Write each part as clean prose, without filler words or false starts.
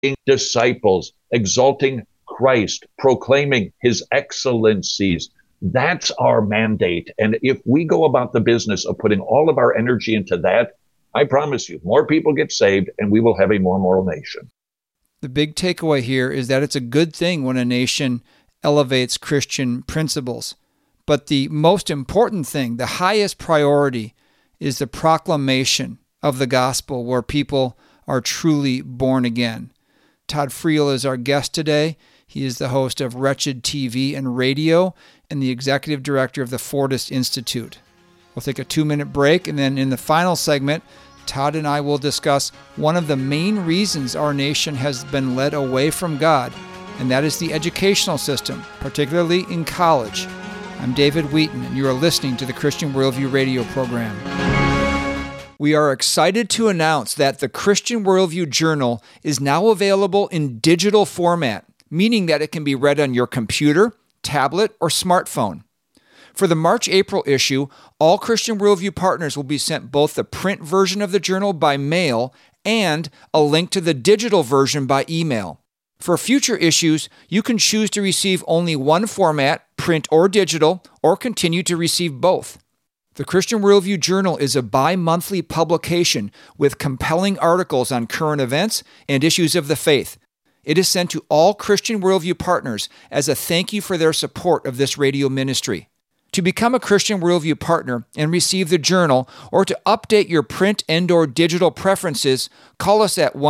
disciples, exalting Christ, proclaiming his excellencies. That's our mandate. And if we go about the business of putting all of our energy into that, I promise you, more people get saved and we will have a more moral nation. The big takeaway here is that it's a good thing when a nation elevates Christian principles. But the most important thing, the highest priority, is the proclamation of the gospel where people are truly born again. Todd Friel is our guest today. He is the host of Wretched TV and Radio and the executive director of the Fordist Institute. We'll take a 2-minute break, and then in the final segment, Todd and I will discuss one of the main reasons our nation has been led away from God, and that is the educational system, particularly in college. I'm David Wheaton, and you are listening to the Christian Worldview radio program. We are excited to announce that the Christian Worldview Journal is now available in digital format, meaning that it can be read on your computer, tablet, or smartphone. For the March-April issue, all Christian Worldview partners will be sent both the print version of the journal by mail and a link to the digital version by email. For future issues, you can choose to receive only one format, print or digital, or continue to receive both. The Christian Worldview Journal is a bi-monthly publication with compelling articles on current events and issues of the faith. It is sent to all Christian Worldview partners as a thank you for their support of this radio ministry. To become a Christian Worldview partner and receive the journal, or to update your print and/or digital preferences, call us at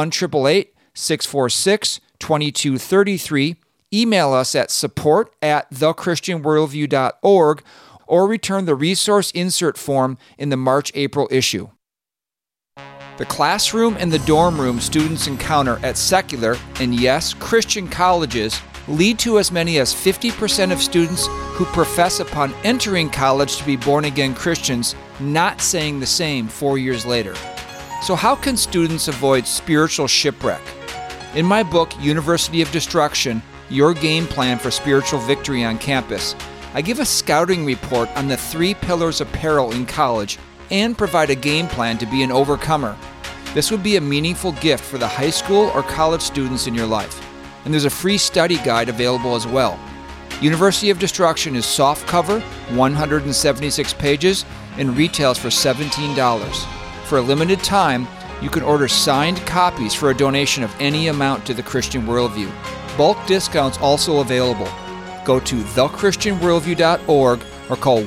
1-888-646-2233, email us at support@thechristianworldview.org, or return the resource insert form in the March-April issue. The classroom and the dorm room students encounter at secular and, yes, Christian colleges lead to as many as 50% of students who profess upon entering college to be born-again Christians not saying the same 4 years later. So how can students avoid spiritual shipwreck? In my book, University of Destruction, Your Game Plan for Spiritual Victory on Campus, I give a scouting report on the 3 pillars of peril in college and provide a game plan to be an overcomer. This would be a meaningful gift for the high school or college students in your life. And there's a free study guide available as well. University of Destruction is softcover, 176 pages, and retails for $17. For a limited time, you can order signed copies for a donation of any amount to the Christian Worldview. Bulk discounts also available. Go to thechristianworldview.org or call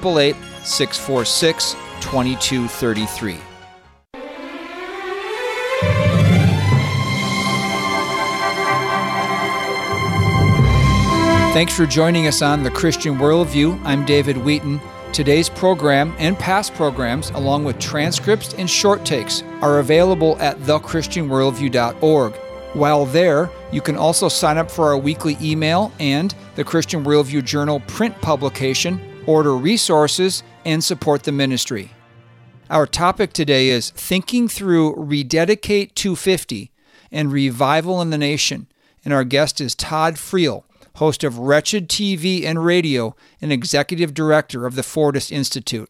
1-888-646-2233. Thanks for joining us on The Christian Worldview. I'm David Wheaton. Today's program and past programs, along with transcripts and short takes, are available at thechristianworldview.org. While there, you can also sign up for our weekly email and the Christian Worldview Journal print publication, order resources, and support the ministry. Our topic today is Thinking Through Rededicate 250 and Revival in the Nation, and our guest is Todd Friel, host of Wretched TV and Radio and executive director of the Fordist Institute.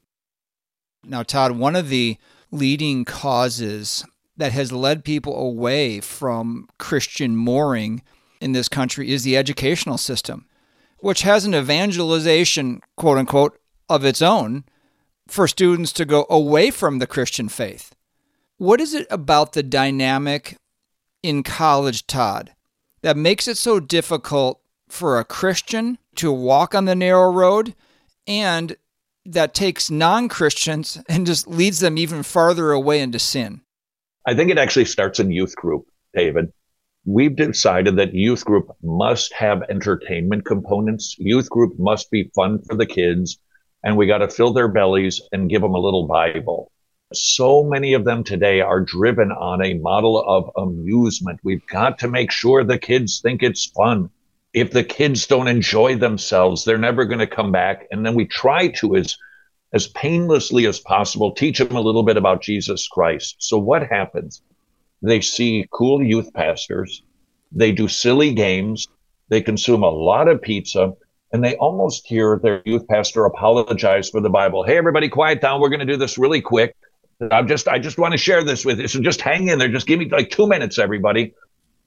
Now, Todd, one of the leading causes that has led people away from Christian mooring in this country is the educational system, which has an evangelization, quote unquote, of its own for students to go away from the Christian faith. What is it about the dynamic in college, Todd, that makes it so difficult for a Christian to walk on the narrow road, and that takes non-Christians and just leads them even farther away into sin? I think it actually starts in youth group, David. We've decided that youth group must have entertainment components. Youth group must be fun for the kids, and we got to fill their bellies and give them a little Bible. So many of them today are driven on a model of amusement. We've got to make sure the kids think it's fun. If the kids don't enjoy themselves, they're never going to come back. And then we try to, as painlessly as possible, teach them a little bit about Jesus Christ. So what happens? They see cool youth pastors, they do silly games, they consume a lot of pizza, and they almost hear their youth pastor apologize for the Bible. Hey, everybody, quiet down. We're going to do this really quick. I just want to share this with you. So just hang in there. Just give me like 2 minutes, everybody.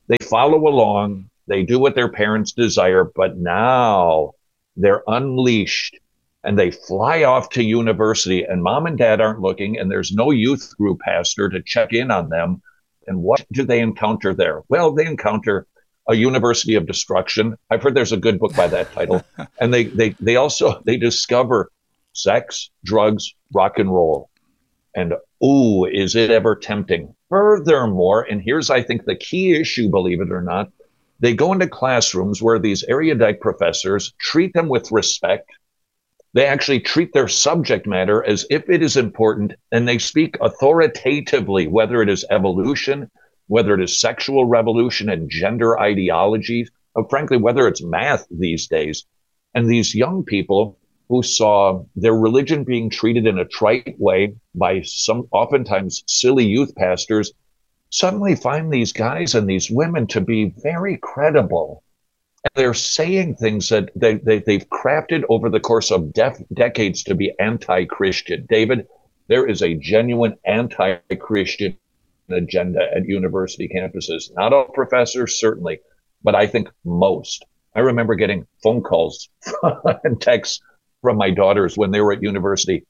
They follow along, they do what their parents desire, but now they're unleashed and they fly off to university, and mom and dad aren't looking, and there's no youth group pastor to check in on them. And what do they encounter there? Well, they encounter a university of destruction. I've heard there's a good book by that title. And they also discover sex, drugs, rock and roll. And ooh, is it ever tempting? Furthermore, and here's, I think, the key issue, believe it or not, they go into classrooms where these erudite professors treat them with respect. They actually treat their subject matter as if it is important, and they speak authoritatively, whether it is evolution, whether it is sexual revolution and gender ideologies, or frankly, whether it's math these days. And these young people who saw their religion being treated in a trite way by some oftentimes silly youth pastors suddenly find these guys and these women to be very credible. And they're saying things that they've crafted over the course of decades to be anti-Christian. David, there is a genuine anti-Christian agenda at university campuses. Not all professors, certainly, but I think most. I remember getting phone calls and texts from my daughters when they were at university.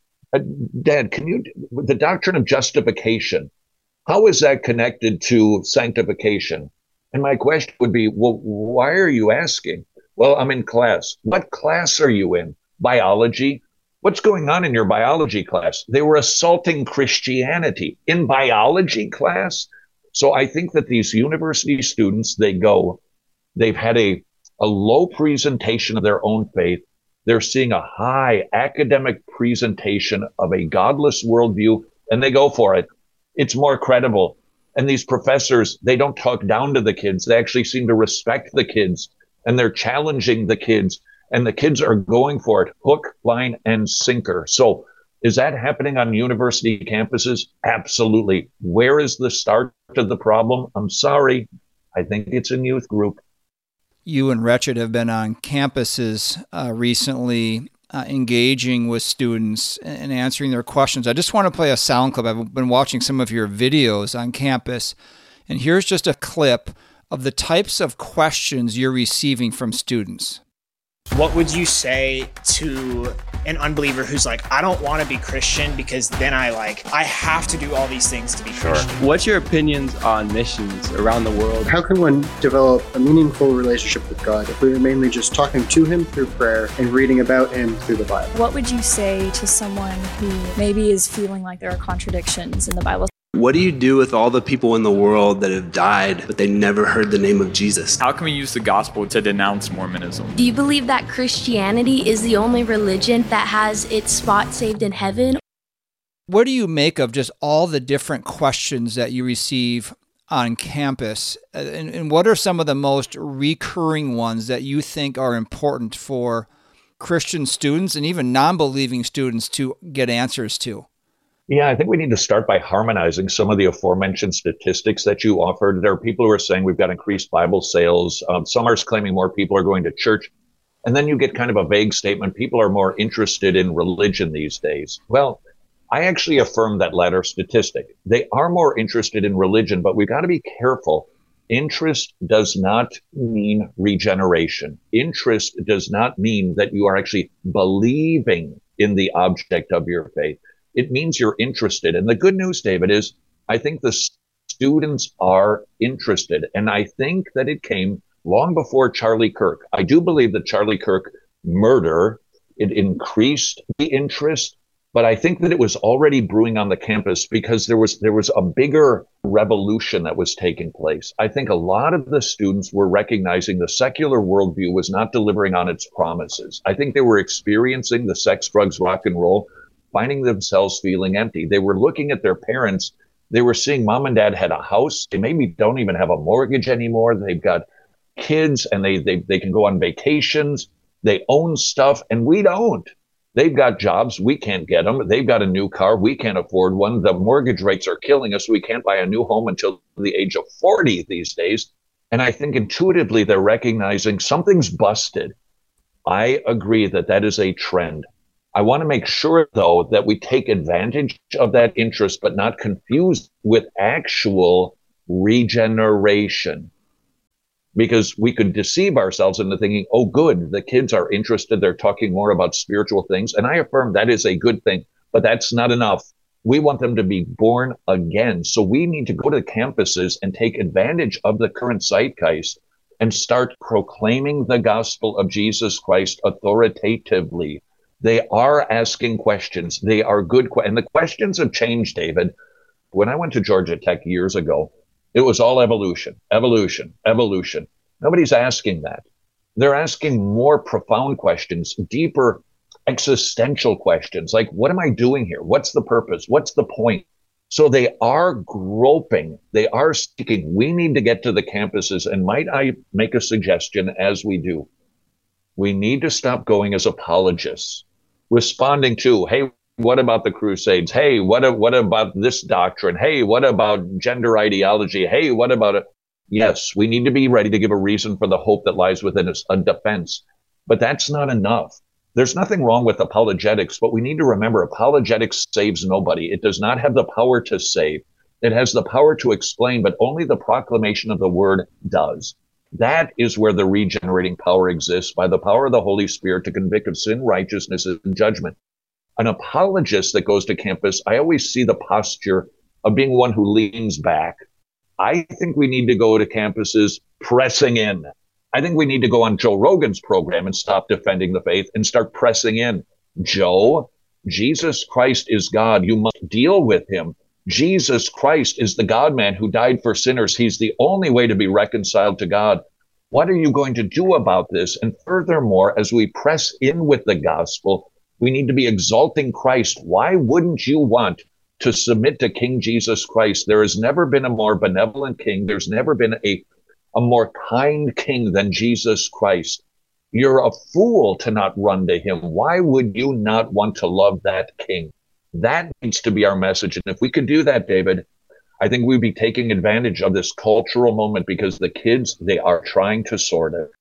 Dad, the doctrine of justification, how is that connected to sanctification? And my question would be, well, why are you asking? Well, I'm in class. What class are you in? Biology? What's going on in your biology class? They were assaulting Christianity in biology class. So I think that these university students, they've had a low presentation of their own faith. They're seeing a high academic presentation of a godless worldview, and they go for it. It's more credible. And these professors, they don't talk down to the kids. They actually seem to respect the kids, and they're challenging the kids, and the kids are going for it, hook, line, and sinker. So is that happening on university campuses? Absolutely. Where is the start of the problem? I'm sorry. I think it's in youth group. You and Wretched have been on campuses recently, engaging with students and answering their questions. I just want to play a sound clip. I've been watching some of your videos on campus, and here's just a clip of the types of questions you're receiving from students. What would you say to an unbeliever who's like, I don't want to be Christian because then I have to do all these things to be Christian? What's your opinions on missions around the world? How can one develop a meaningful relationship with God if we are mainly just talking to Him through prayer and reading about Him through the Bible? What would you say to someone who maybe is feeling like there are contradictions in the Bible? What do you do with all the people in the world that have died, but they never heard the name of Jesus? How can we use the gospel to denounce Mormonism? Do you believe that Christianity is the only religion that has its spot saved in heaven? What do you make of just all the different questions that you receive on campus? And what are some of the most recurring ones that you think are important for Christian students and even non-believing students to get answers to? Yeah, I think we need to start by harmonizing some of the aforementioned statistics that you offered. There are people who are saying we've got increased Bible sales. Some are claiming more people are going to church. And then you get kind of a vague statement. People are more interested in religion these days. Well, I actually affirm that latter statistic. They are more interested in religion, but we've got to be careful. Interest does not mean regeneration. Interest does not mean that you are actually believing in the object of your faith. It means you're interested. And the good news, David, is I think the students are interested. And I think that it came long before Charlie Kirk. I do believe that Charlie Kirk murder, it increased the interest, but I think that it was already brewing on the campus because there was a bigger revolution that was taking place. I think a lot of the students were recognizing the secular worldview was not delivering on its promises. I think they were experiencing the sex, drugs, rock and roll, finding themselves feeling empty. They were looking at their parents. They were seeing mom and dad had a house. They maybe don't even have a mortgage anymore. They've got kids and they can go on vacations. They own stuff and we don't. They've got jobs. We can't get them. They've got a new car. We can't afford one. The mortgage rates are killing us. We can't buy a new home until the age of 40 these days. And I think intuitively they're recognizing something's busted. I agree that is a trend. I want to make sure, though, that we take advantage of that interest, but not confuse with actual regeneration. because we could deceive ourselves into thinking, oh, good, the kids are interested. They're talking more about spiritual things. And I affirm that is a good thing, but that's not enough. We want them to be born again. So we need to go to campuses and take advantage of the current zeitgeist and start proclaiming the gospel of Jesus Christ authoritatively. They are asking questions. They are good. And the questions have changed, David. When I went to Georgia Tech years ago, it was all evolution, evolution, evolution. Nobody's asking that. They're asking more profound questions, deeper existential questions, like, what am I doing here? What's the purpose? What's the point? So they are groping. They are seeking. We need to get to the campuses. And might I make a suggestion as we do? We need to stop going as apologists, responding to, hey, what about the Crusades? Hey, what about this doctrine? Hey, what about gender ideology? Hey, what about it? Yes, we need to be ready to give a reason for the hope that lies within us, a defense. But that's not enough. There's nothing wrong with apologetics, but we need to remember apologetics saves nobody. It does not have the power to save. It has the power to explain, but only the proclamation of the word does. That is where the regenerating power exists, by the power of the Holy Spirit to convict of sin, righteousness, and judgment. An apologist that goes to campus, I always see the posture of being one who leans back. I think we need to go to campuses pressing in. I think we need to go on Joe Rogan's program and stop defending the faith and start pressing in. Joe, Jesus Christ is God. You must deal with him. Jesus Christ is the God-man who died for sinners. He's the only way to be reconciled to God. What are you going to do about this? And furthermore, as we press in with the gospel, we need to be exalting Christ. Why wouldn't you want to submit to King Jesus Christ? There has never been a more benevolent king. There's never been a more kind king than Jesus Christ. You're a fool to not run to him. Why would you not want to love that king? That needs to be our message. And if we could do that, David, I think we'd be taking advantage of this cultural moment, because the kids, they are trying to sort it.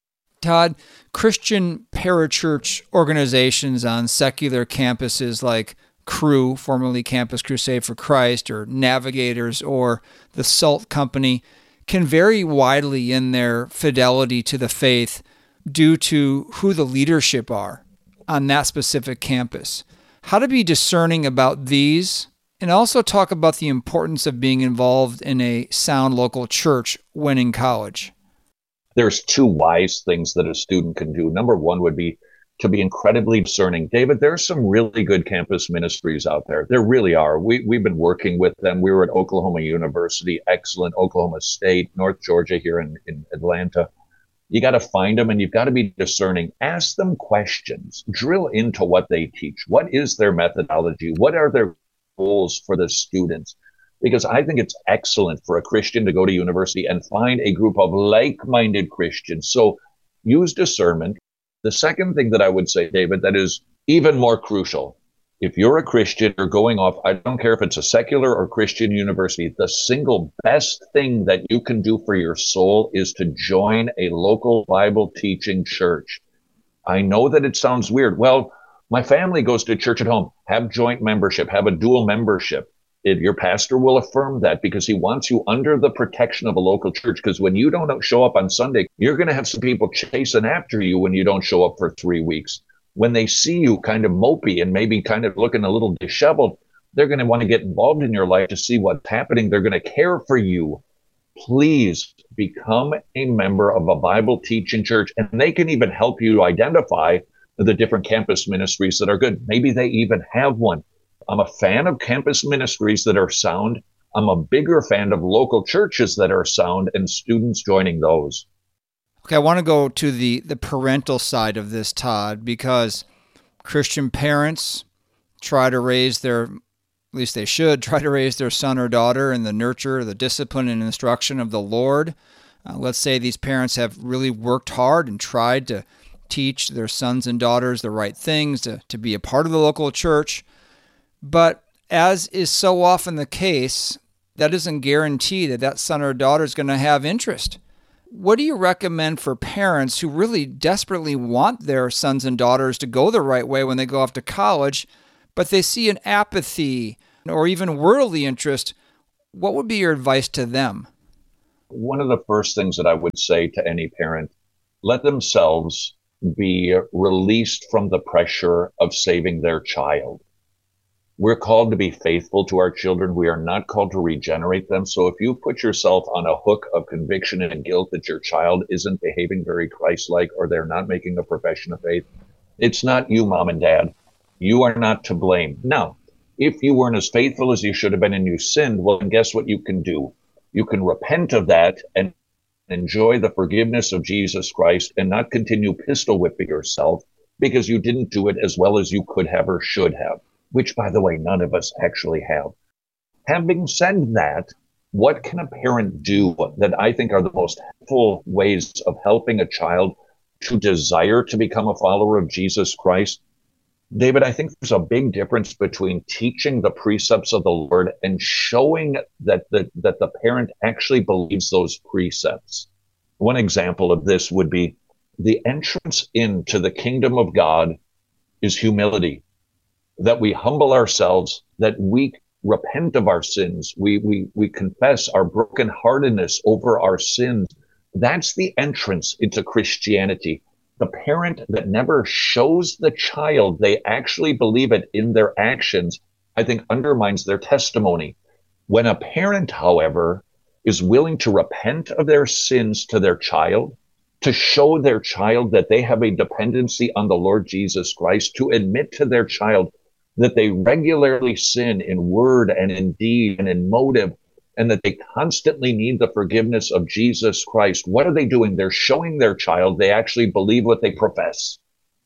Todd, Christian parachurch organizations on secular campuses like Cru, formerly Campus Crusade for Christ, or Navigators, or the SALT Company, can vary widely in their fidelity to the faith due to who the leadership are on that specific campus. How to be discerning about these, and also talk about the importance of being involved in a sound local church when in college. There's two wise things that a student can do. Number one would be to be incredibly discerning. David, there's some really good campus ministries out there. There really are. We've been working with them. We were at Oklahoma University, excellent, Oklahoma State, North Georgia here in Atlanta. You got to find them, and you've got to be discerning. Ask them questions. Drill into what they teach. What is their methodology? What are their goals for the students? Because I think it's excellent for a Christian to go to university and find a group of like-minded Christians. So use discernment. The second thing that I would say, David, that is even more crucial, if you're a Christian, you're going off, I don't care if it's a secular or Christian university, the single best thing that you can do for your soul is to join a local Bible teaching church. I know that it sounds weird. Well, my family goes to church at home. Have joint membership, have a dual membership. Your pastor will affirm that, because he wants you under the protection of a local church. Because when you don't show up on Sunday, you're going to have some people chasing after you when you don't show up for 3 weeks. When they see you kind of mopey and maybe kind of looking a little disheveled, they're going to want to get involved in your life to see what's happening. They're going to care for you. Please become a member of a Bible teaching church, and they can even help you identify the different campus ministries that are good. Maybe they even have one. I'm a fan of campus ministries that are sound. I'm a bigger fan of local churches that are sound and students joining those. Okay, I want to go to the parental side of this, Todd, because Christian parents try to raise at least they should, try to raise their son or daughter in the nurture, the discipline, and instruction of the Lord. Let's say these parents have really worked hard and tried to teach their sons and daughters the right things, to be a part of the local church. But as is so often the case, that doesn't guarantee that son or daughter is going to have interest. What do you recommend for parents who really desperately want their sons and daughters to go the right way when they go off to college, but they see an apathy or even worldly interest? What would be your advice to them? One of the first things that I would say to any parent, let themselves be released from the pressure of saving their child. We're called to be faithful to our children. We are not called to regenerate them. So if you put yourself on a hook of conviction and guilt that your child isn't behaving very Christ-like or they're not making a profession of faith, it's not you, mom and dad. You are not to blame. Now, if you weren't as faithful as you should have been and you sinned, well, then guess what you can do? You can repent of that and enjoy the forgiveness of Jesus Christ and not continue pistol whipping yourself because you didn't do it as well as you could have or should have, which, by the way, none of us actually have. Having said that, what can a parent do that I think are the most helpful ways of helping a child to desire to become a follower of Jesus Christ? David, I think there's a big difference between teaching the precepts of the Lord and showing that the parent actually believes those precepts. One example of this would be the entrance into the kingdom of God is humility, that we humble ourselves, that we repent of our sins. We confess our brokenheartedness over our sins. That's the entrance into Christianity. The parent that never shows the child they actually believe it in their actions, I think undermines their testimony. When a parent, however, is willing to repent of their sins to their child, to show their child that they have a dependency on the Lord Jesus Christ, to admit to their child that they regularly sin in word and in deed and in motive, and that they constantly need the forgiveness of Jesus Christ. What are they doing? They're showing their child they actually believe what they profess.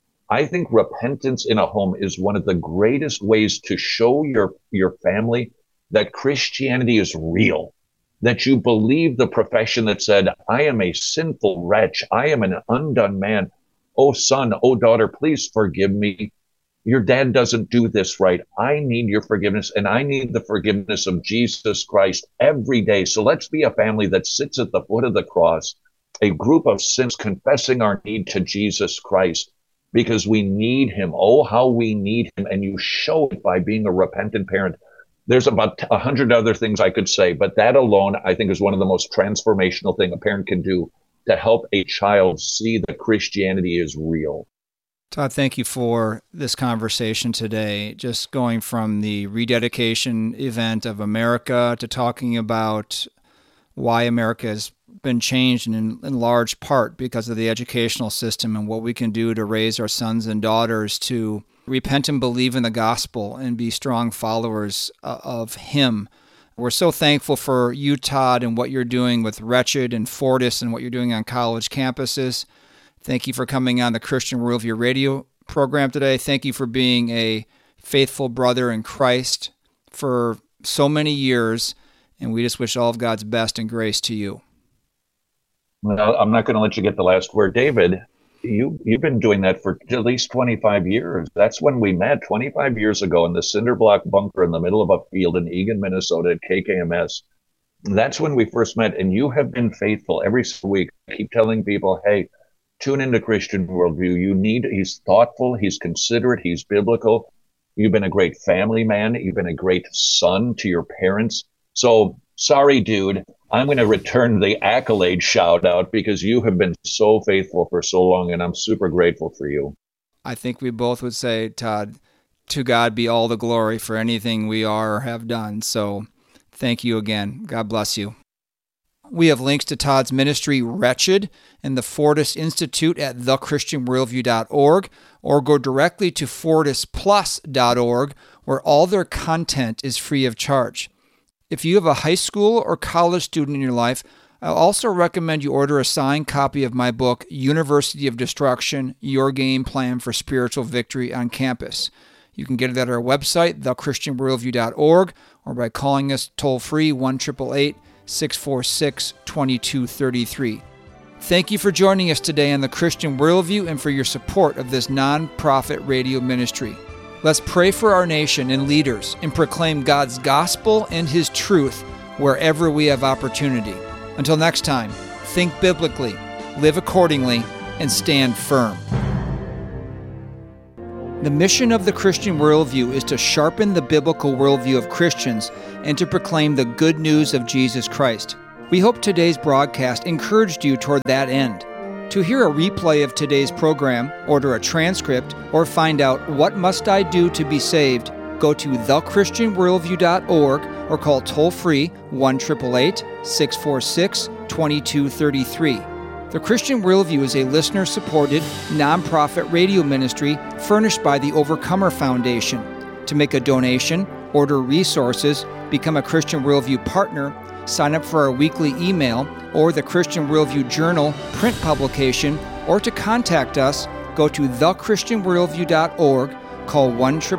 I think repentance in a home is one of the greatest ways to show your family that Christianity is real, that you believe the profession that said, I am a sinful wretch. I am an undone man. Oh, son, oh, daughter, please forgive me. Your dad doesn't do this right. I need your forgiveness, and I need the forgiveness of Jesus Christ every day. So let's be a family that sits at the foot of the cross, a group of sinners confessing our need to Jesus Christ because we need him. Oh, how we need him. And you show it by being a repentant parent. There's about 100 other things I could say, but that alone, I think, is one of the most transformational things a parent can do to help a child see that Christianity is real. Todd, thank you for this conversation today. Just going from the rededication event of America to talking about why America has been changed in large part because of the educational system and what we can do to raise our sons and daughters to repent and believe in the gospel and be strong followers of him. We're so thankful for you, Todd, and what you're doing with Wretched and Fortis and what you're doing on college campuses. Thank you for coming on the Christian Worldview radio program today. Thank you for being a faithful brother in Christ for so many years, and we just wish all of God's best and grace to you. Well, I'm not going to let you get the last word. David, you've been doing that for at least 25 years. That's when we met 25 years ago in the cinder block bunker in the middle of a field in Eagan, Minnesota at KKMS. That's when we first met, and you have been faithful every week. I keep telling people, hey, tune into Christian Worldview. He's thoughtful, he's considerate, he's biblical. You've been a great family man. You've been a great son to your parents. So sorry, dude, I'm going to return the accolade shout out because you have been so faithful for so long, and I'm super grateful for you. I think we both would say, Todd, to God be all the glory for anything we are or have done. So thank you again. God bless you. We have links to Todd's ministry, Wretched, and the Fortis Institute at thechristianworldview.org, or go directly to fortisplus.org, where all their content is free of charge. If you have a high school or college student in your life, I also recommend you order a signed copy of my book, University of Destruction, Your Game Plan for Spiritual Victory on Campus. You can get it at our website, thechristianworldview.org, or by calling us toll-free 1-888-646-2233. Thank you for joining us today on the Christian Worldview and for your support of this non-profit radio ministry. Let's pray for our nation and leaders and proclaim God's gospel and his truth wherever we have opportunity. Until next time, think biblically, live accordingly, and stand firm. The mission of the Christian Worldview is to sharpen the biblical worldview of Christians and to proclaim the good news of Jesus Christ. We hope today's broadcast encouraged you toward that end. To hear a replay of today's program, order a transcript, or find out what must I do to be saved, go to thechristianworldview.org or call toll-free 1-888-646-2233. The Christian Worldview is a listener-supported, nonprofit radio ministry furnished by the Overcomer Foundation. To make a donation, order resources, become a Christian Worldview partner, sign up for our weekly email or the Christian Worldview Journal print publication, or to contact us, go to thechristianworldview.org, call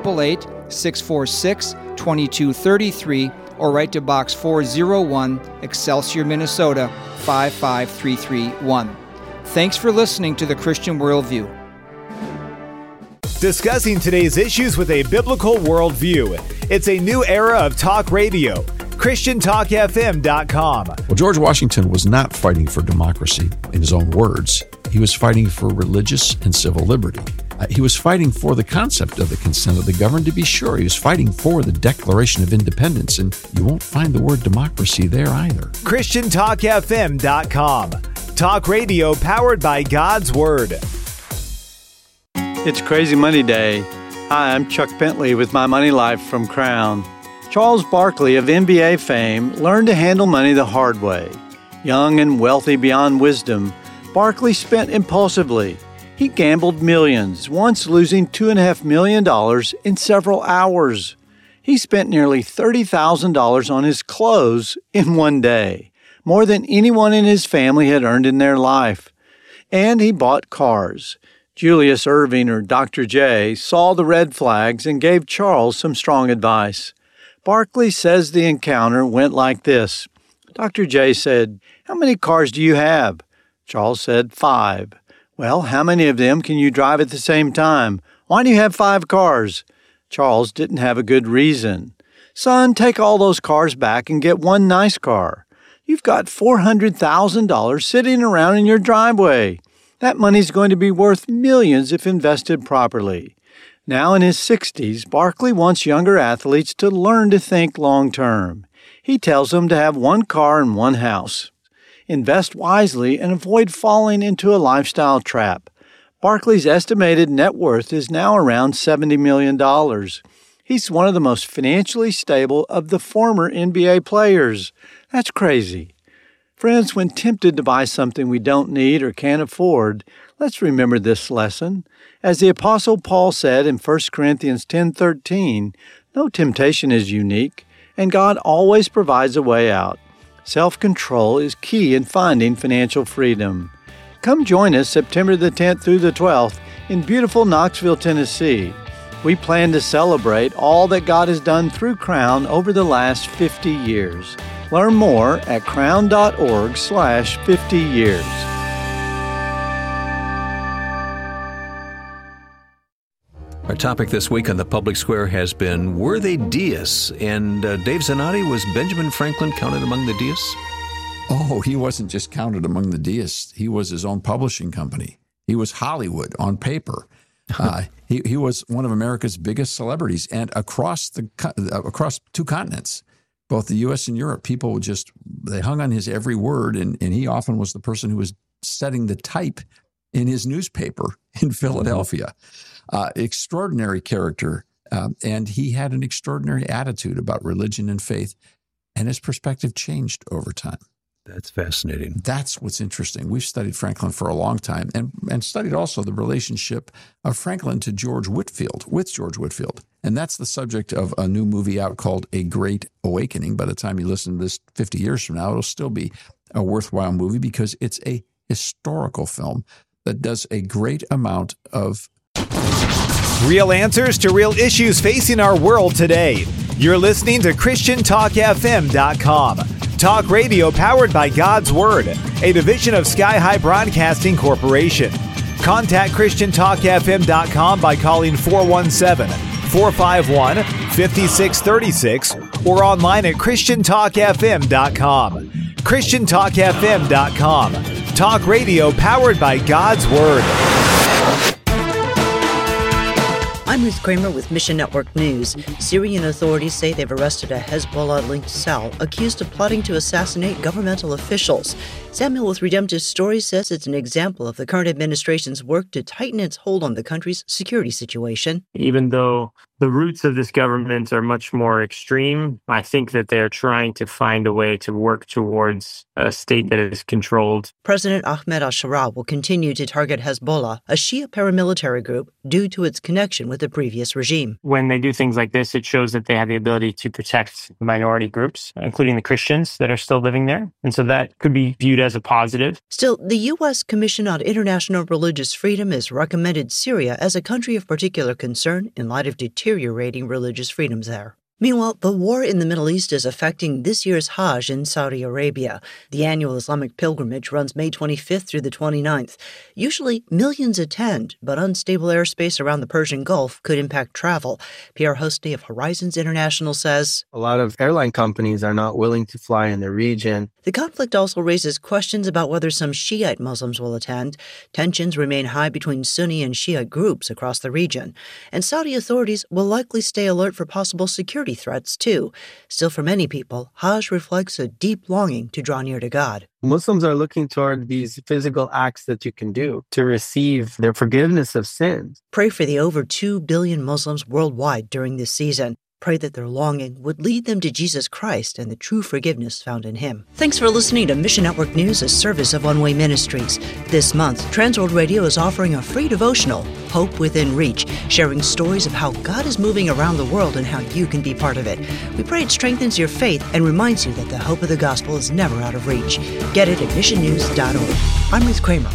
1-888-646-2233, or write to Box 401, Excelsior, Minnesota 55331. Thanks for listening to the Christian Worldview. Discussing today's issues with a biblical worldview. It's a new era of talk radio. ChristianTalkFM.com. Well, George Washington was not fighting for democracy, in his own words. He was fighting for religious and civil liberty. He was fighting for the concept of the consent of the governed, to be sure. He was fighting for the Declaration of Independence, and you won't find the word democracy there either. ChristianTalkFM.com. Talk radio powered by God's Word. It's Crazy Money Day. Hi, I'm Chuck Bentley with My Money Life from Crown. Charles Barkley of NBA fame learned to handle money the hard way. Young and wealthy beyond wisdom, Barkley spent impulsively. He gambled millions, once losing $2.5 million in several hours. He spent nearly $30,000 on his clothes in one day, more than anyone in his family had earned in their life. And he bought cars. Julius Erving, or Dr. J, saw the red flags and gave Charles some strong advice. Barkley says the encounter went like this. Dr. J said, "How many cars do you have?" Charles said, 5. "Well, how many of them can you drive at the same time? Why do you have 5 cars?" Charles didn't have a good reason. "Son, take all those cars back and get one nice car. You've got $400,000 sitting around in your driveway. That money's going to be worth millions if invested properly." Now in his 60s, Barkley wants younger athletes to learn to think long-term. He tells them to have one car and one house. Invest wisely and avoid falling into a lifestyle trap. Barkley's estimated net worth is now around $70 million. He's one of the most financially stable of the former NBA players. That's crazy. Friends, when tempted to buy something we don't need or can't afford, let's remember this lesson. As the Apostle Paul said in 1 Corinthians 10:13, no temptation is unique, and God always provides a way out. Self-control is key in finding financial freedom. Come join us September the 10th through the 12th in beautiful Knoxville, Tennessee. We plan to celebrate all that God has done through Crown over the last 50 years. Learn more at crown.org/50years. Our topic this week on the Public Square has been, were they deists? And Dave Zanotti, was Benjamin Franklin counted among the deists? Oh, he wasn't just counted among the deists. He was his own publishing company. He was Hollywood on paper. He was one of America's biggest celebrities, and across 2 continents, both the U.S. and Europe, people they hung on his every word, and he often was the person who was setting the type in his newspaper in Philadelphia. Extraordinary character, and he had an extraordinary attitude about religion and faith, and his perspective changed over time. That's fascinating. That's what's interesting. We've studied Franklin for a long time, and studied also the relationship of Franklin to George Whitefield, and that's the subject of a new movie out called A Great Awakening. By the time you listen to this 50 years from now, it'll still be a worthwhile movie because it's a historical film that does a great amount of real answers to real issues facing our world today. You're listening to ChristianTalkFM.com. Talk radio powered by God's Word, a division of Sky High Broadcasting Corporation. Contact ChristianTalkFM.com by calling 417-451-5636 or online at ChristianTalkFM.com. ChristianTalkFM.com. Talk radio powered by God's Word. I'm Ruth Kramer with Mission Network News. Syrian authorities say they've arrested a Hezbollah-linked cell accused of plotting to assassinate governmental officials. Samuel with Redemptive Stories says it's an example of the current administration's work to tighten its hold on the country's security situation. Even though the roots of this government are much more extreme, I think that they're trying to find a way to work towards a state that is controlled. President Ahmed al-Sharaa will continue to target Hezbollah, a Shia paramilitary group, due to its connection with the previous regime. When they do things like this, it shows that they have the ability to protect minority groups, including the Christians that are still living there. And so that could be viewed as a positive. Still, the U.S. Commission on International Religious Freedom has recommended Syria as a country of particular concern in light of deteriorating religious freedoms there. Meanwhile, the war in the Middle East is affecting this year's Hajj in Saudi Arabia. The annual Islamic pilgrimage runs May 25th through the 29th. Usually, millions attend, but unstable airspace around the Persian Gulf could impact travel. Pierre Hoste of Horizons International says, a lot of airline companies are not willing to fly in the region. The conflict also raises questions about whether some Shiite Muslims will attend. Tensions remain high between Sunni and Shiite groups across the region. And Saudi authorities will likely stay alert for possible security threats, too. Still, for many people, Hajj reflects a deep longing to draw near to God. Muslims are looking toward these physical acts that you can do to receive their forgiveness of sins. Pray for the over 2 billion Muslims worldwide during this season. Pray that their longing would lead them to Jesus Christ and the true forgiveness found in Him. Thanks for listening to Mission Network News, a service of One Way Ministries. This month, Transworld Radio is offering a free devotional, Hope Within Reach, sharing stories of how God is moving around the world and how you can be part of it. We pray it strengthens your faith and reminds you that the hope of the gospel is never out of reach. Get it at missionnews.org. I'm Ruth Kramer.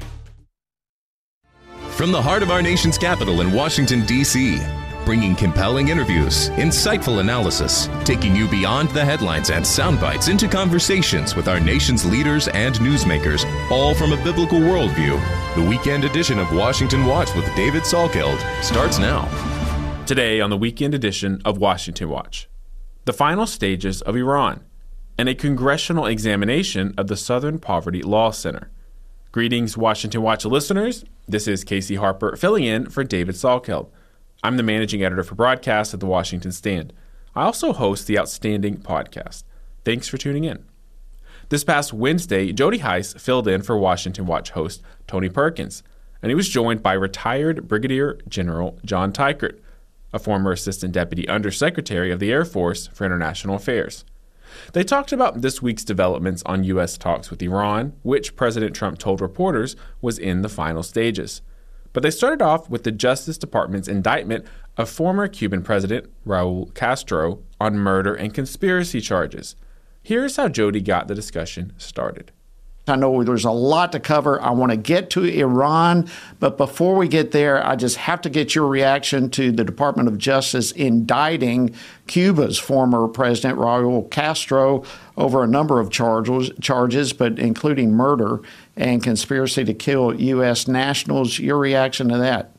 From the heart of our nation's capital in Washington, D.C., bringing compelling interviews, insightful analysis, taking you beyond the headlines and sound bites into conversations with our nation's leaders and newsmakers, all from a biblical worldview. The weekend edition of Washington Watch with David Salkeld starts now. Today on the weekend edition of Washington Watch, the final stages of Iran and a congressional examination of the Southern Poverty Law Center. Greetings, Washington Watch listeners. This is Casey Harper filling in for David Salkeld. I'm the managing editor for broadcast at the Washington Stand. I also host the Outstanding podcast. Thanks for tuning in. This past Wednesday, Jody Heiss filled in for Washington Watch host Tony Perkins, and he was joined by retired Brigadier General John Teichert, a former Assistant Deputy Undersecretary of the Air Force for International Affairs. They talked about this week's developments on U.S. talks with Iran, which President Trump told reporters was in the final stages. But they started off with the Justice Department's indictment of former Cuban President Raul Castro on murder and conspiracy charges. Here's how Jody got the discussion started. I know there's a lot to cover. I want to get to Iran, but before we get there, I just have to get your reaction to the Department of Justice indicting Cuba's former president, Raul Castro, over a number of charges, but including murder and conspiracy to kill U.S. nationals. Your reaction to that?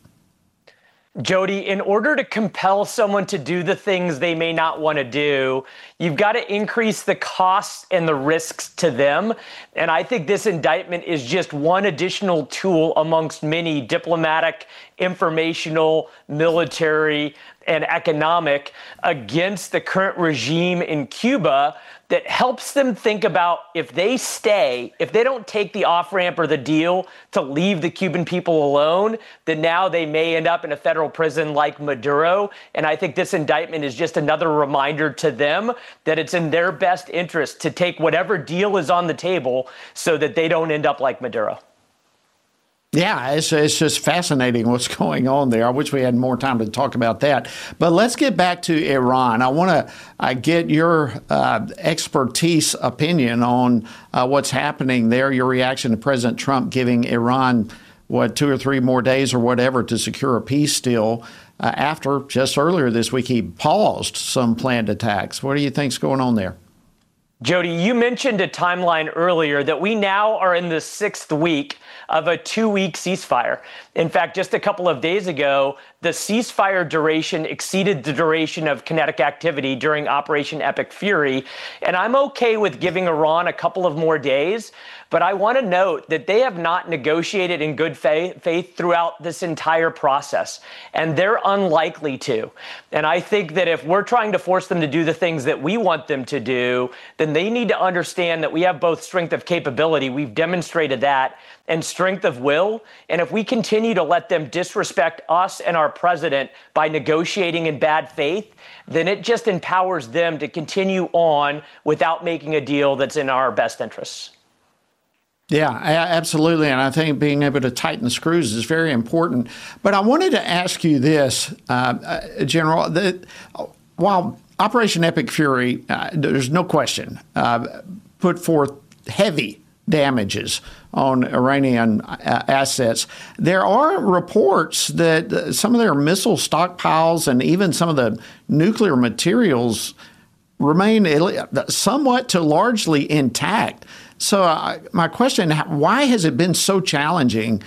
Jody, in order to compel someone to do the things they may not want to do, you've got to increase the costs and the risks to them. And I think this indictment is just one additional tool amongst many diplomatic, informational, military, and economic against the current regime in Cuba that helps them think about if they don't take the off-ramp or the deal to leave the Cuban people alone, then now they may end up in a federal prison like Maduro. And I think this indictment is just another reminder to them that it's in their best interest to take whatever deal is on the table so that they don't end up like Maduro. Yeah, it's just fascinating what's going on there. I wish we had more time to talk about that. But let's get back to Iran. I want to get your expertise opinion on what's happening there, your reaction to President Trump giving Iran, 2 or 3 more days or whatever to secure a peace deal after just earlier this week he paused some planned attacks. What do you think's going on there? Jody, you mentioned a timeline earlier that we now are in the 6th week of a 2-week ceasefire. In fact, just a couple of days ago, the ceasefire duration exceeded the duration of kinetic activity during Operation Epic Fury. And I'm okay with giving Iran a couple of more days, but I want to note that they have not negotiated in good faith throughout this entire process, and they're unlikely to. And I think that if we're trying to force them to do the things that we want them to do, then they need to understand that we have both strength of capability, we've demonstrated that, and strength of will. And if we continue to let them disrespect us and our president by negotiating in bad faith, then it just empowers them to continue on without making a deal that's in our best interests. Yeah, absolutely. And I think being able to tighten the screws is very important. But I wanted to ask you this, General, that while Operation Epic Fury, there's no question, put forth heavy damages on Iranian assets, there are reports that some of their missile stockpiles and even some of the nuclear materials remain somewhat to largely intact. So my question, why has it been so challenging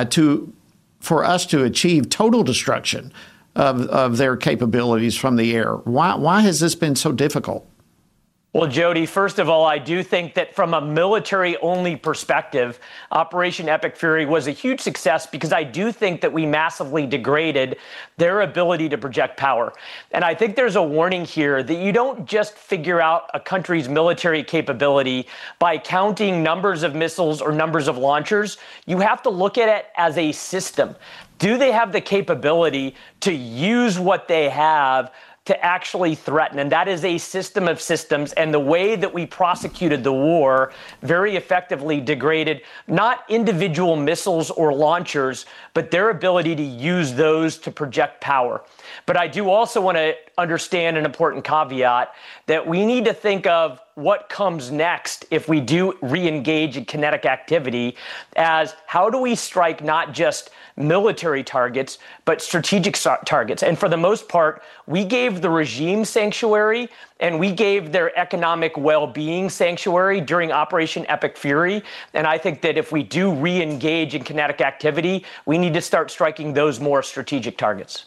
for us to achieve total destruction of their capabilities from the air? Why has this been so difficult? Well, Jody, first of all, I do think that from a military-only perspective, Operation Epic Fury was a huge success because I do think that we massively degraded their ability to project power. And I think there's a warning here that you don't just figure out a country's military capability by counting numbers of missiles or numbers of launchers. You have to look at it as a system. Do they have the capability to use what they have to actually threaten? And that is a system of systems. And the way that we prosecuted the war very effectively degraded not individual missiles or launchers, but their ability to use those to project power. But I do also want to understand an important caveat that we need to think of what comes next if we do re-engage in kinetic activity as how do we strike not just military targets, but strategic targets. And for the most part, we gave the regime sanctuary and we gave their economic well-being sanctuary during Operation Epic Fury. And I think that if we do re-engage in kinetic activity, we need to start striking those more strategic targets.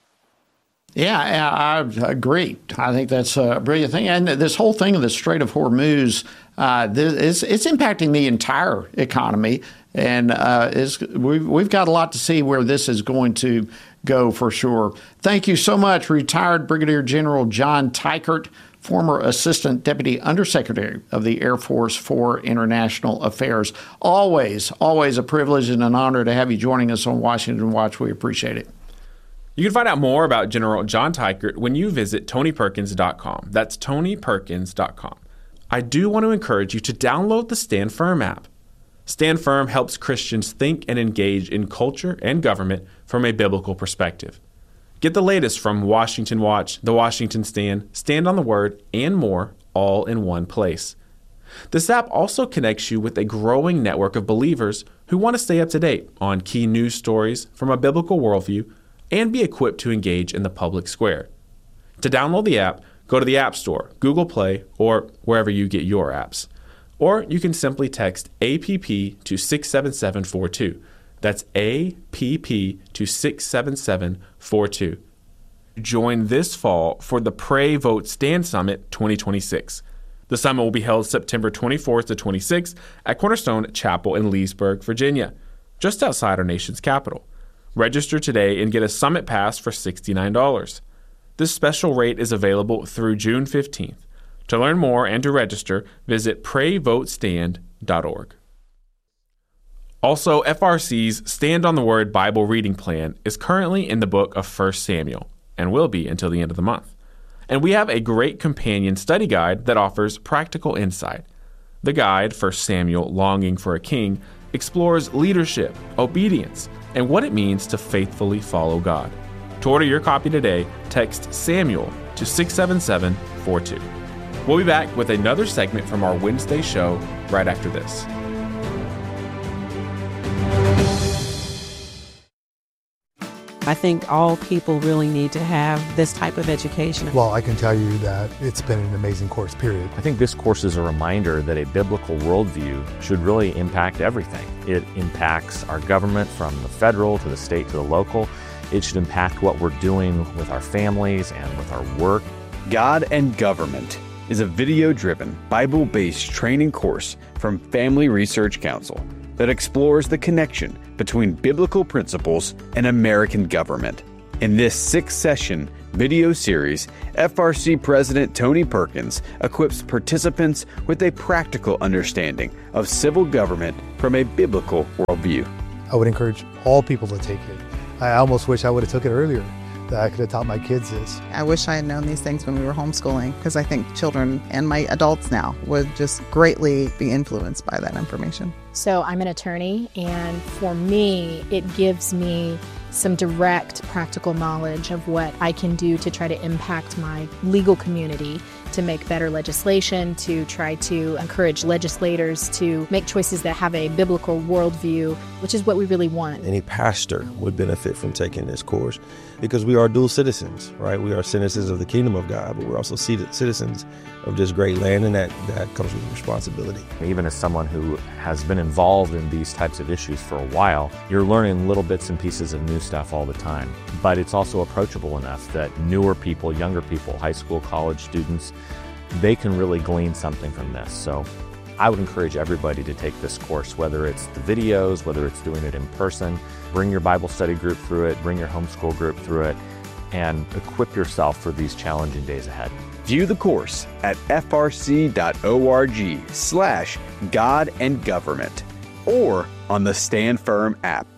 Yeah, I agree. I think that's a brilliant thing. And this whole thing of the Strait of Hormuz, it's impacting the entire economy. And we've got a lot to see where this is going to go for sure. Thank you so much, retired Brigadier General John Teichert, former Assistant Deputy Undersecretary of the Air Force for International Affairs. Always a privilege and an honor to have you joining us on Washington Watch. We appreciate it. You can find out more about General John Teichert when you visit TonyPerkins.com. That's TonyPerkins.com. I do want to encourage you to download the Stand Firm app. Stand Firm helps Christians think and engage in culture and government from a biblical perspective. Get the latest from Washington Watch, The Washington Stand, Stand on the Word, and more, all in one place. This app also connects you with a growing network of believers who want to stay up to date on key news stories from a biblical worldview and be equipped to engage in the public square. To download the app, go to the App Store, Google Play, or wherever you get your apps. Or you can simply text APP to 67742. That's APP to 67742. Join this fall for the Pray, Vote, Stand Summit 2026. The summit will be held September 24th to 26th at Cornerstone Chapel in Leesburg, Virginia, just outside our nation's capital. Register today and get a summit pass for $69. This special rate is available through June 15th. To learn more and to register, visit PrayVoteStand.org. Also, FRC's Stand on the Word Bible reading plan is currently in the book of 1 Samuel and will be until the end of the month. And we have a great companion study guide that offers practical insight. The guide, 1 Samuel Longing for a King, explores leadership, obedience, and what it means to faithfully follow God. To order your copy today, text Samuel to 67742. We'll be back with another segment from our Wednesday show right after this. I think all people really need to have this type of education. Well, I can tell you that it's been an amazing course, period. I think this course is a reminder that a biblical worldview should really impact everything. It impacts our government from the federal to the state to the local. It should impact what we're doing with our families and with our work. God and Government is a video-driven, Bible-based training course from Family Research Council that explores the connection between biblical principles and American government. In this 6-session video series, FRC President Tony Perkins equips participants with a practical understanding of civil government from a biblical worldview. I would encourage all people to take it. I almost wish I would have took it earlier, that I could have taught my kids this. I wish I had known these things when we were homeschooling, because I think children and my adults now would just greatly be influenced by that information. So I'm an attorney, and for me, it gives me some direct practical knowledge of what I can do to try to impact my legal community, to make better legislation, to try to encourage legislators to make choices that have a biblical worldview, which is what we really want. Any pastor would benefit from taking this course because we are dual citizens, right? We are citizens of the kingdom of God, but we're also citizens of this great land, and that comes with responsibility. Even as someone who has been involved in these types of issues for a while, you're learning little bits and pieces of new stuff all the time. But it's also approachable enough that newer people, younger people, high school, college students, they can really glean something from this. So I would encourage everybody to take this course, whether it's the videos, whether it's doing it in person. Bring your Bible study group through it, bring your homeschool group through it, and equip yourself for these challenging days ahead. View the course at frc.org/God and Government or on the Stand Firm app.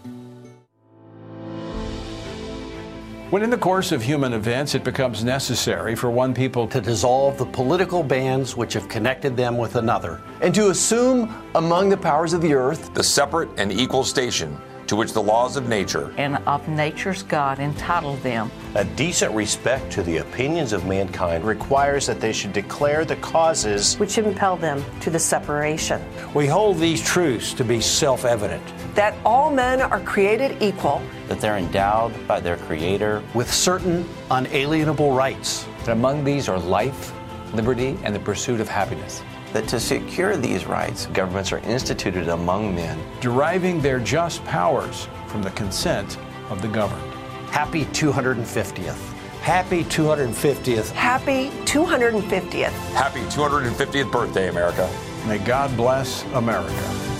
When in the course of human events it becomes necessary for one people to dissolve the political bands which have connected them with another, and to assume among the powers of the earth the separate and equal station to which the laws of nature and of nature's God entitled them. A decent respect to the opinions of mankind requires that they should declare the causes which impel them to the separation. We hold these truths to be self-evident. That all men are created equal. That they're endowed by their Creator with certain unalienable rights. And among these are life, liberty, and the pursuit of happiness. That to secure these rights, governments are instituted among men, deriving their just powers from the consent of the governed. Happy 250th. Happy 250th. Happy 250th. Happy 250th birthday, America. May God bless America.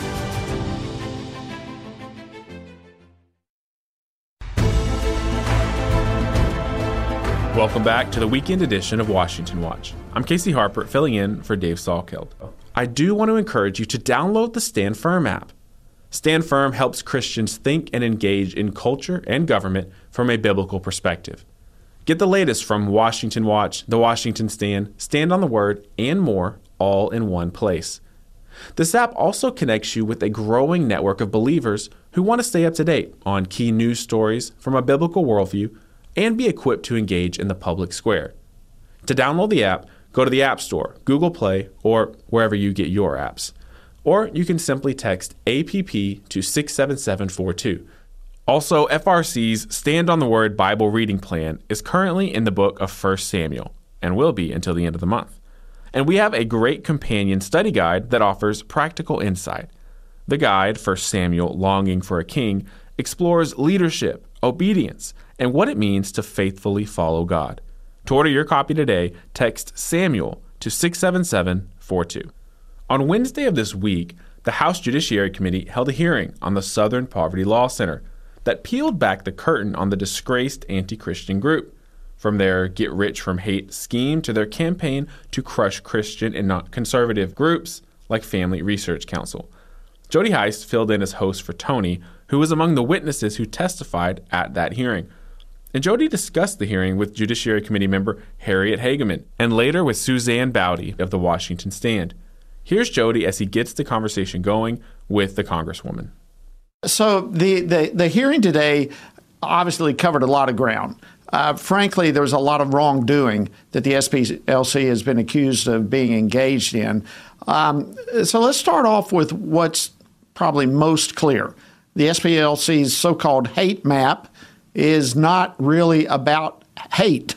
Welcome back to the weekend edition of Washington Watch. I'm Casey Harper, filling in for Dave Salkeld. I do want to encourage you to download the Stand Firm app. Stand Firm helps Christians think and engage in culture and government from a biblical perspective. Get the latest from Washington Watch, The Washington Stand, Stand on the Word, and more, all in one place. This app also connects you with a growing network of believers who want to stay up to date on key news stories from a biblical worldview and be equipped to engage in the public square. To download the app, go to the App Store, Google Play, or wherever you get your apps. Or you can simply text APP to 67742. Also, FRC's Stand on the Word Bible reading plan is currently in the book of 1 Samuel and will be until the end of the month. And we have a great companion study guide that offers practical insight. The guide, 1 Samuel Longing for a King, explores leadership, obedience, and what it means to faithfully follow God. To order your copy today, text Samuel to 67742. On Wednesday of this week, the House Judiciary Committee held a hearing on the Southern Poverty Law Center that peeled back the curtain on the disgraced anti-Christian group, from their get-rich-from-hate scheme to their campaign to crush Christian and not conservative groups like Family Research Council. Jody Heist filled in as host for Tony, who was among the witnesses who testified at that hearing. And Jody discussed the hearing with Judiciary Committee member Harriet Hageman, and later with Suzanne Bowdy of the Washington Stand. Here's Jody as he gets the conversation going with the Congresswoman. So the hearing today obviously covered a lot of ground. Frankly, there was a lot of wrongdoing that the SPLC has been accused of being engaged in. So let's start off with what's probably most clear. The SPLC's so-called hate map is not really about hate.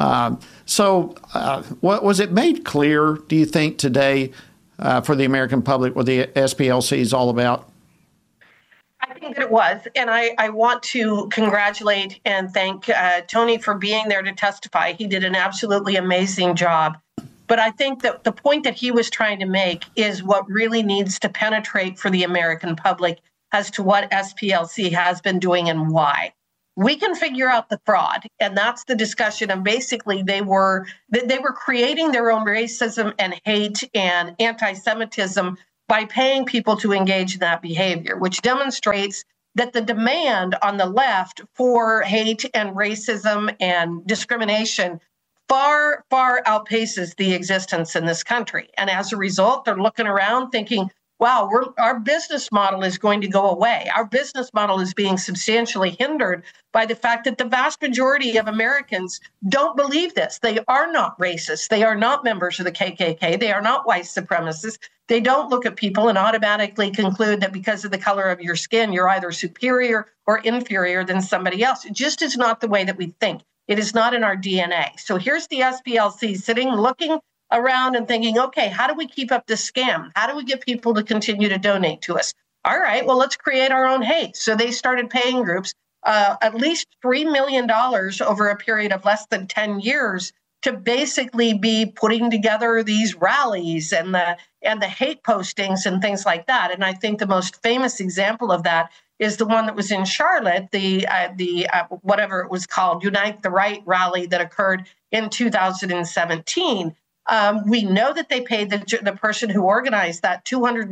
So what was it made clear, do you think, today for the American public what the SPLC is all about? I think think that it was, and I want to congratulate and thank Tony for being there to testify. He did an absolutely amazing job. But I think that the point that he was trying to make is what really needs to penetrate for the American public as to what SPLC has been doing and why. We can figure out the fraud, and that's the discussion. And basically, they were creating their own racism and hate and anti-Semitism by paying people to engage in that behavior, which demonstrates that the demand on the left for hate and racism and discrimination far, far outpaces the existence in this country. And as a result, they're looking around thinking, wow, our business model is going to go away. Our business model is being substantially hindered by the fact that the vast majority of Americans don't believe this. They are not racist. They are not members of the KKK. They are not white supremacists. They don't look at people and automatically conclude that because of the color of your skin, you're either superior or inferior than somebody else. It just is not the way that we think. It is not in our DNA. So here's the SPLC sitting, looking around and thinking, okay, how do we keep up this scam? How do we get people to continue to donate to us? All right, well, let's create our own hate. So they started paying groups at least $3 million over a period of less than 10 years to basically be putting together these rallies and the hate postings and things like that. And I think the most famous example of that is the one that was in Charlotte, the whatever it was called, Unite the Right rally that occurred in 2017. We know that they paid the person who organized that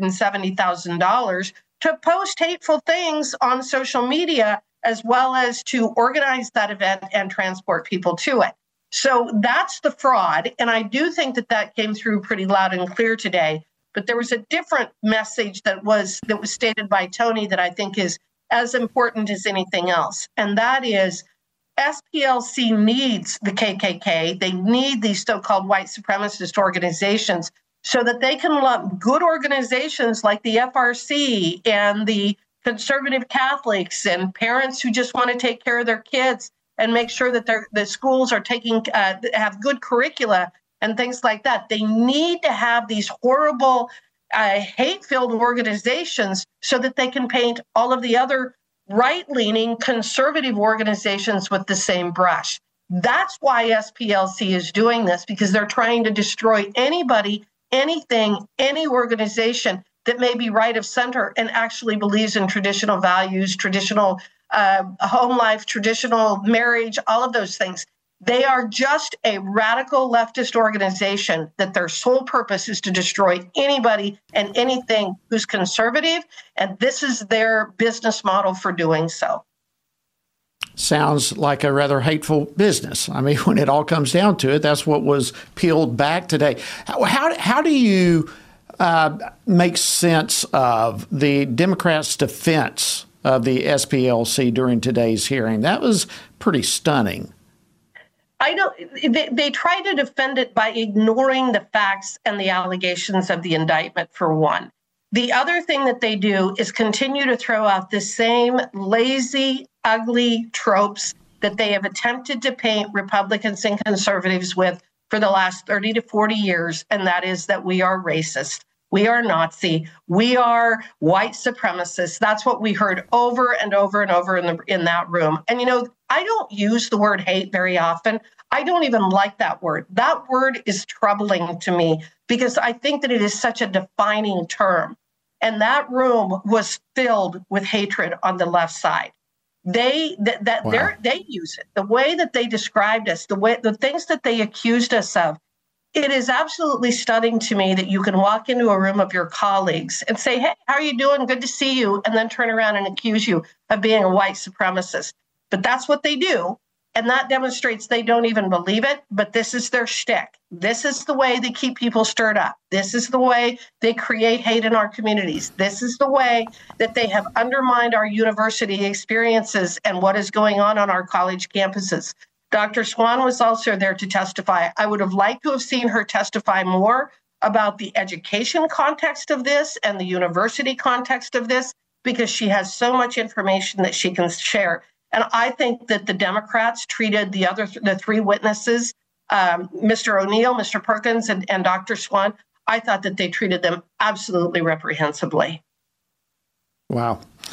$270,000 to post hateful things on social media, as well as to organize that event and transport people to it. So that's the fraud. And I do think that came through pretty loud and clear today. But there was a different message that was stated by Tony that I think is as important as anything else. And that is SPLC needs the KKK. They need these so-called white supremacist organizations so that they can lump good organizations like the FRC and the conservative Catholics and parents who just want to take care of their kids and make sure that the schools are have good curricula and things like that. They need to have these horrible, hate-filled organizations so that they can paint all of the other right-leaning conservative organizations with the same brush. That's why SPLC is doing this, because they're trying to destroy anybody, anything, any organization that may be right of center and actually believes in traditional values, traditional home life, traditional marriage, all of those things. They are just a radical leftist organization that their sole purpose is to destroy anybody and anything who's conservative, and this is their business model for doing so. Sounds like a rather hateful business. I mean, when it all comes down to it, that's what was peeled back today. How do you make sense of the Democrats' defense of the SPLC during today's hearing? That was pretty stunning. They try to defend it by ignoring the facts and the allegations of the indictment, for one. The other thing that they do is continue to throw out the same lazy, ugly tropes that they have attempted to paint Republicans and conservatives with for the last 30 to 40 years, and that is that we are racist. We are Nazi. We are white supremacists. That's what we heard over and over and over in that room. And, I don't use the word hate very often. I don't even like that word. That word is troubling to me because I think that it is such a defining term. And that room was filled with hatred on the left side. They use it. The way that they described us, the things that they accused us of, it is absolutely stunning to me that you can walk into a room of your colleagues and say, hey, how are you doing? Good to see you. And then turn around and accuse you of being a white supremacist. But that's what they do. And that demonstrates they don't even believe it. But this is their shtick. This is the way they keep people stirred up. This is the way they create hate in our communities. This is the way that they have undermined our university experiences and what is going on our college campuses. Dr. Swan was also there to testify. I would have liked to have seen her testify more about the education context of this and the university context of this, because she has so much information that she can share. And I think that the Democrats treated the three witnesses, Mr. O'Neill, Mr. Perkins, and Dr. Swan, I thought that they treated them absolutely reprehensibly. Wow.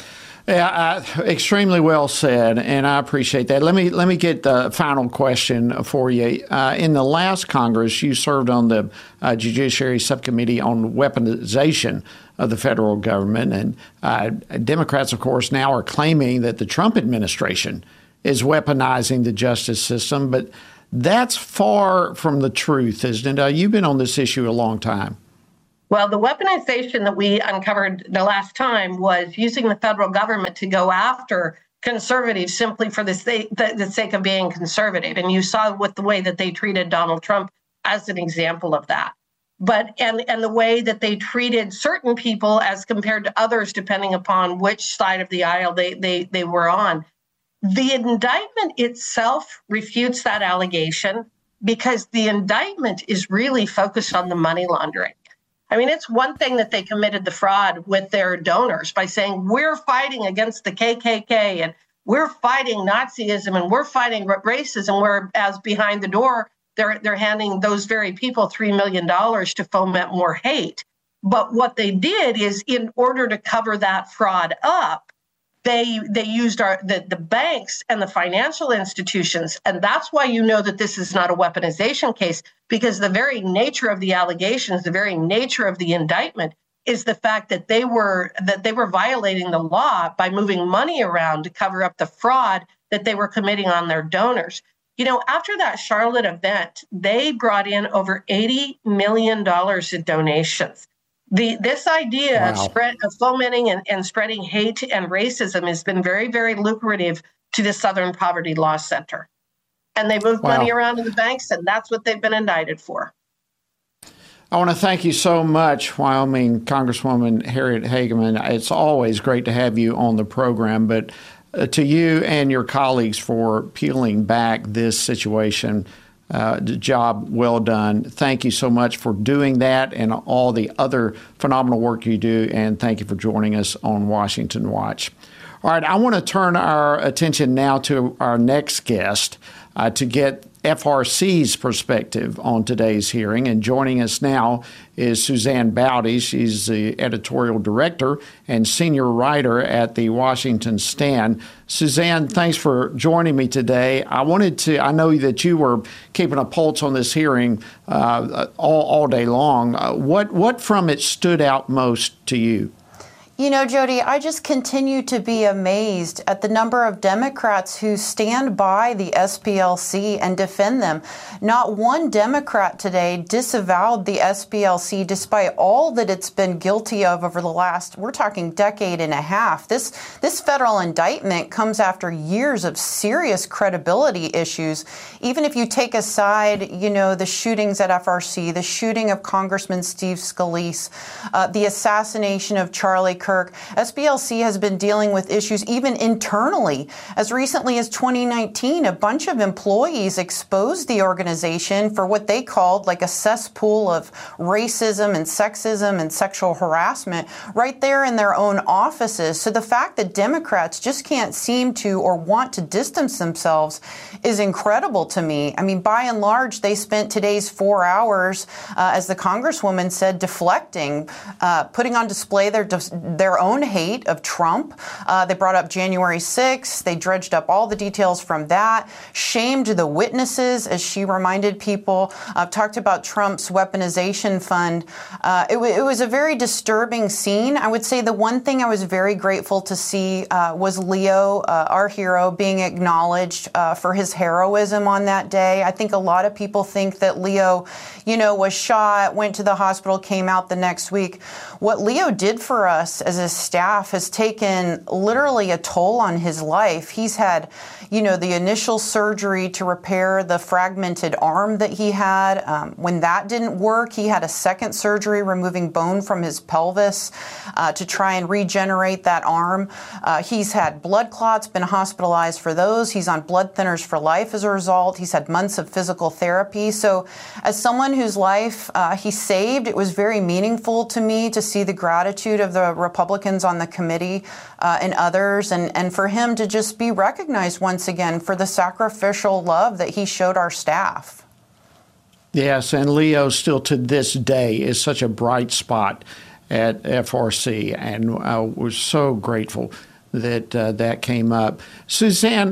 Yeah, extremely well said, and I appreciate that. Let me get the final question for you. In the last Congress, you served on the Judiciary Subcommittee on Weaponization of the federal government, and Democrats, of course, now are claiming that the Trump administration is weaponizing the justice system, but that's far from the truth, isn't it? You've been on this issue a long time. Well, the weaponization that we uncovered the last time was using the federal government to go after conservatives simply for the sake of being conservative. And you saw with the way that they treated Donald Trump as an example of that. But and the way that they treated certain people as compared to others, depending upon which side of the aisle they were on. The indictment itself refutes that allegation because the indictment is really focused on the money laundering. I mean, it's one thing that they committed the fraud with their donors by saying we're fighting against the KKK and we're fighting Nazism and we're fighting racism, whereas behind the door, they're handing those very people $3 million to foment more hate. But what they did is, in order to cover that fraud up, they used the banks and the financial institutions. And that's why you know that this is not a weaponization case, because the very nature of the allegations, the very nature of the indictment is the fact that they were violating the law by moving money around to cover up the fraud that they were committing on their donors. You know, after that Charlotte event, they brought in over $80 million in donations. This idea of fomenting and spreading hate and racism has been very, very lucrative to the Southern Poverty Law Center. And they moved money around in the banks, and that's what they've been indicted for. I want to thank you so much, Wyoming Congresswoman Harriet Hageman. It's always great to have you on the program, but to you and your colleagues for peeling back this situation, job well done. Thank you so much for doing that and all the other phenomenal work you do, and thank you for joining us on Washington Watch. All right, I want to turn our attention now to our next guest to get FRC's perspective on today's hearing. And joining us now is Suzanne Bowdy. She's the editorial director and senior writer at the Washington Stand. Suzanne, thanks for joining me today. I know that you were keeping a pulse on this hearing all day long. What from it stood out most to you? You know, Jody, I just continue to be amazed at the number of Democrats who stand by the SPLC and defend them. Not one Democrat today disavowed the SPLC despite all that it's been guilty of over the last, we're talking decade and a half. This federal indictment comes after years of serious credibility issues. Even if you take aside, you know, the shootings at FRC, the shooting of Congressman Steve Scalise, the assassination of Charlie Kirk, SPLC has been dealing with issues even internally. As recently as 2019, a bunch of employees exposed the organization for what they called like a cesspool of racism and sexism and sexual harassment right there in their own offices. So the fact that Democrats just can't seem to or want to distance themselves is incredible to me. I mean, by and large, they spent today's 4 hours, as the Congresswoman said, deflecting, putting on display their own hate of Trump. They brought up January 6th. They dredged up all the details from that, shamed the witnesses, as she reminded people, talked about Trump's weaponization fund. It was a very disturbing scene. I would say the one thing I was very grateful to see was Leo, our hero, being acknowledged for his heroism on that day. I think a lot of people think that Leo, you know, was shot, went to the hospital, came out the next week. What Leo did for us as a staff has taken literally a toll on his life. He's had, you know, the initial surgery to repair the fragmented arm that he had. When that didn't work, he had a second surgery removing bone from his pelvis to try and regenerate that arm. He's had blood clots, been hospitalized for those. He's on blood thinners for life as a result. He's had months of physical therapy. So as someone whose life he saved, it was very meaningful to me to see the gratitude of the Republicans on the committee and others, and for him to just be recognized once again for the sacrificial love that he showed our staff. Yes, and Leo still to this day is such a bright spot at FRC, and we're so grateful that came up. Suzanne,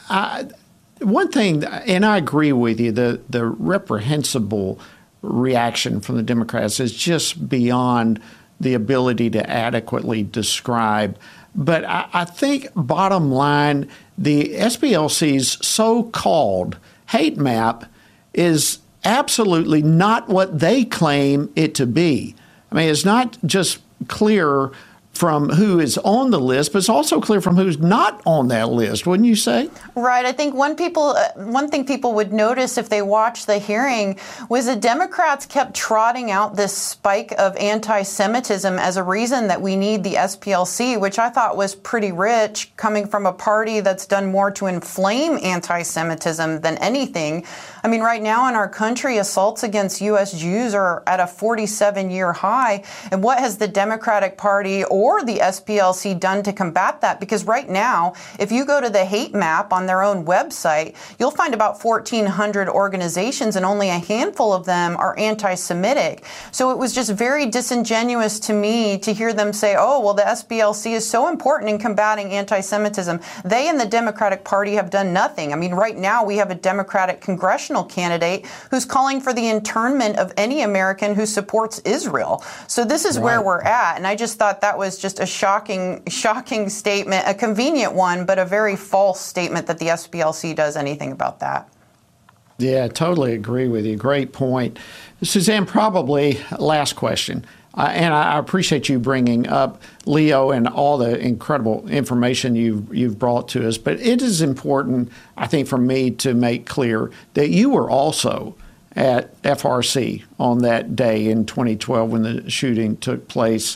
one thing, and I agree with you, the reprehensible reaction from the Democrats is just beyond the ability to adequately describe. But I think, bottom line, the SPLC's so-called hate map is absolutely not what they claim it to be. I mean, it's not just clear from who is on the list, but it's also clear from who's not on that list, wouldn't you say? Right. I think one thing people would notice if they watched the hearing was the Democrats kept trotting out this spike of anti-Semitism as a reason that we need the SPLC, which I thought was pretty rich, coming from a party that's done more to inflame anti-Semitism than anything. I mean, right now in our country, assaults against U.S. Jews are at a 47-year high. And what has the Democratic Party or the SPLC done to combat that? Because right now, if you go to the hate map on their own website, you'll find about 1,400 organizations, and only a handful of them are anti-Semitic. So it was just very disingenuous to me to hear them say, oh, well, the SPLC is so important in combating anti-Semitism. They and the Democratic Party have done nothing. I mean, right now we have a Democratic congressional candidate who's calling for the internment of any American who supports Israel. So this is where we're at. And I just thought that was just a shocking statement, a convenient one, but a very false statement that the SPLC does anything about that. Yeah, totally agree with you. Great point. Suzanne, probably last question. And I appreciate you bringing up Leo and all the incredible information you've brought to us. But it is important, I think, for me to make clear that you were also at FRC on that day in 2012 when the shooting took place.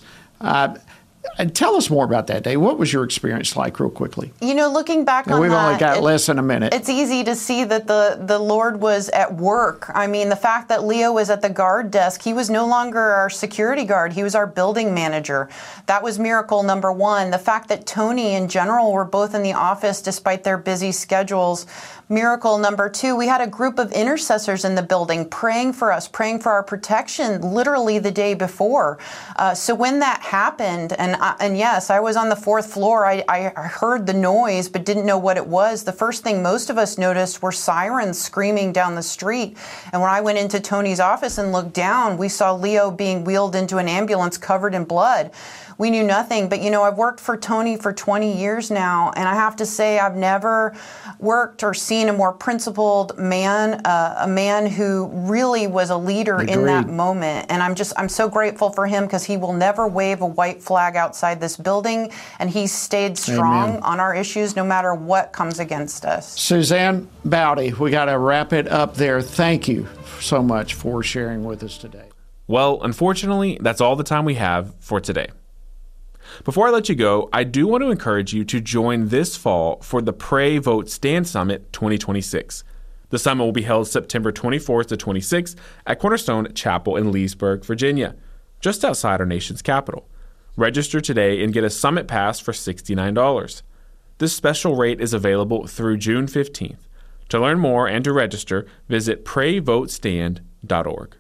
Tell us more about that day. What was your experience like, real quickly? You know, looking back on we've that, only got less than a minute. It's easy to see that the Lord was at work. I mean, the fact that Leo was at the guard desk, he was no longer our security guard. He was our building manager. That was miracle number one. The fact that Tony and General were both in the office despite their busy schedules. Miracle number two, we had a group of intercessors in the building praying for us, praying for our protection, literally the day before. So when that happened, and yes, I was on the fourth floor. I heard the noise, but didn't know what it was. The first thing most of us noticed were sirens screaming down the street. And when I went into Tony's office and looked down, we saw Leo being wheeled into an ambulance covered in blood. We knew nothing. But, you know, I've worked for Tony for 20 years now, and I have to say I've never worked or seen a more principled man, a man who really was a leader in that moment. And I'm so grateful for him because he will never wave a white flag outside this building, and he's stayed strong on our issues no matter what comes against us. Suzanne Bowdy, we got to wrap it up there. Thank you so much for sharing with us today. Well, unfortunately, that's all the time we have for today. Before I let you go, I do want to encourage you to join this fall for the Pray, Vote, Stand Summit 2026. The summit will be held September 24th to 26th at Cornerstone Chapel in Leesburg, Virginia, just outside our nation's capital. Register today and get a summit pass for $69. This special rate is available through June 15th. To learn more and to register, visit prayvotestand.org.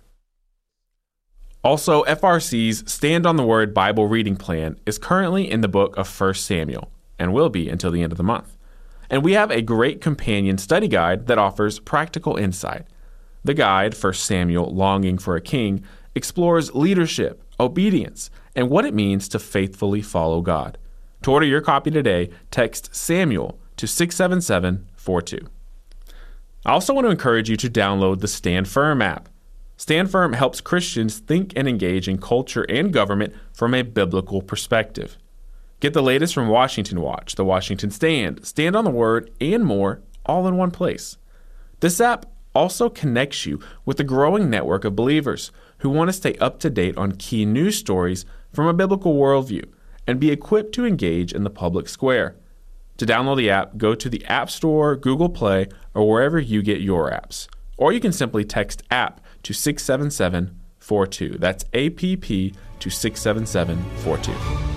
Also, FRC's Stand on the Word Bible reading plan is currently in the book of 1 Samuel and will be until the end of the month. And we have a great companion study guide that offers practical insight. The guide, 1 Samuel Longing for a King, explores leadership, obedience, and what it means to faithfully follow God. To order your copy today, text Samuel to 67742. I also want to encourage you to download the Stand Firm app. Stand Firm helps Christians think and engage in culture and government from a biblical perspective. Get the latest from Washington Watch, The Washington Stand, Stand on the Word, and more, all in one place. This app also connects you with a growing network of believers who want to stay up to date on key news stories from a biblical worldview and be equipped to engage in the public square. To download the app, go to the App Store, Google Play, or wherever you get your apps. Or you can simply text app to 67742. That's APP to 67742.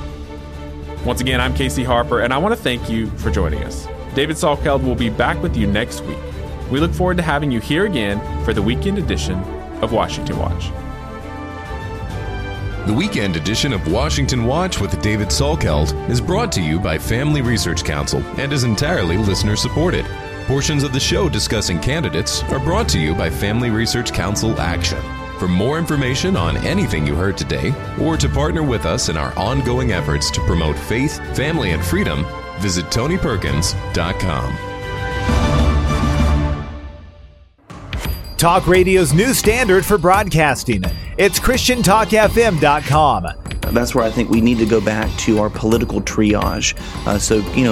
Once again, I'm Casey Harper, and I want to thank you for joining us. David Salkeld will be back with you next week. We look forward to having you here again for the weekend edition of Washington Watch. The weekend edition of Washington Watch with David Salkeld is brought to you by Family Research Council and is entirely listener-supported. Portions of the show discussing candidates are brought to you by Family Research Council Action. For more information on anything you heard today, or to partner with us in our ongoing efforts to promote faith, family, and freedom, visit TonyPerkins.com. Talk Radio's new standard for broadcasting. It's ChristianTalkFM.com. That's where I think we need to go back to our political triage.